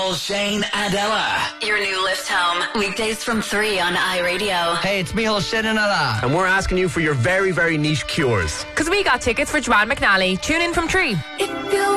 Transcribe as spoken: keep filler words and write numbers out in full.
Paul, Shane and Ella. Your new lift home. Weekdays from three on iRadio. Hey, it's Micheál, Shane and Ella. And we're asking you for your very, very niche cures. Because we got tickets for Joanne McNally. Tune in from three. If you